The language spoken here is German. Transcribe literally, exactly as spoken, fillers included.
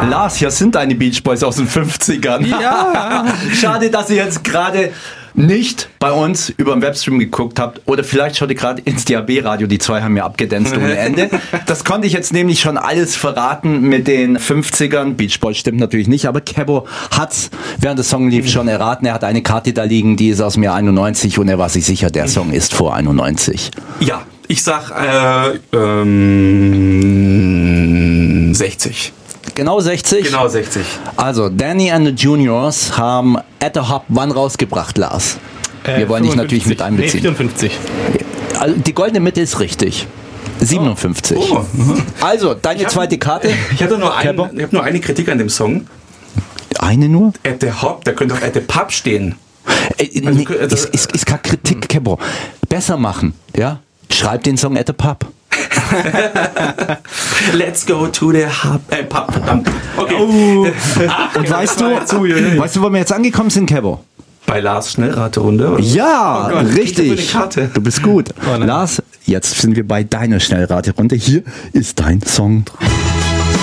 Lars, hier sind deine Beach Boys aus den fünfzigern. Ja. Schade, dass ihr jetzt gerade nicht bei uns über den Webstream geguckt habt oder vielleicht schaut ihr gerade ins D A B-Radio, die zwei haben mir abgedanzt ohne Ende. Das konnte ich jetzt nämlich schon alles verraten mit den fünfzigern. Beach Boys stimmt natürlich nicht, aber Kebo hat's während der Song lief schon erraten. Er hat eine Karte da liegen, die ist aus dem Jahr einundneunzig und er war sich sicher, der Song ist vor einundneunzig. Ja, ich sag äh, ähm, sechzig. Genau sechzig? Genau sechzig. Also, Danny and the Juniors haben At the Hop wann rausgebracht, Lars? Äh, Wir wollen dich natürlich mit fünfundfünfzig. einbeziehen. Nee, vierundfünfzig. Also, die goldene Mitte ist richtig. siebenundfünfzig. Oh. Also, deine Ich hab- zweite Karte. Ich hatte nur, ein, Kebo? ich hab nur eine Kritik an dem Song. Eine nur? At the Hop, da könnte auch At the Pub stehen. Äh, Also, nee, also- ist, ist, ist keine Kritik, Kebo. Besser machen, ja? Schreib den Song At the Pub. Let's go to the Hub. Äh, Pub, verdammt. Okay. Und weißt du, weißt du, wo wir jetzt angekommen sind, Kebo? Bei Lars Schnellraterunde. Ja, Oh Gott, kriegt er richtig. für eine Karte? Du bist gut. Lars, jetzt sind wir bei deiner Schnellraterunde. Hier ist dein Song dran.